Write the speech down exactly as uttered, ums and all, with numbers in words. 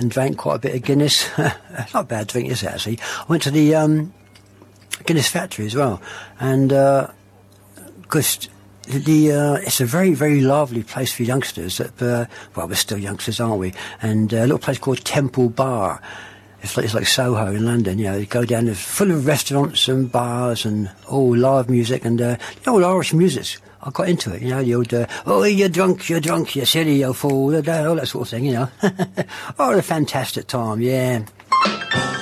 and drank quite a bit of Guinness. It's not a bad drink, is it, actually? I went to the um, Guinness factory as well, and because uh, the uh, it's a very, very lively place for youngsters. That, uh, well, we're still youngsters, aren't we? And uh, a little place called Temple Bar. It's like, it's like Soho in London, you know. You go down, it's full of restaurants and bars and all live music and uh, you know, all Irish music. I got into it, you know, the old, uh, oh, you're drunk, you're drunk, you're silly, you fool, all that sort of thing, you know. Oh, a fantastic time, yeah.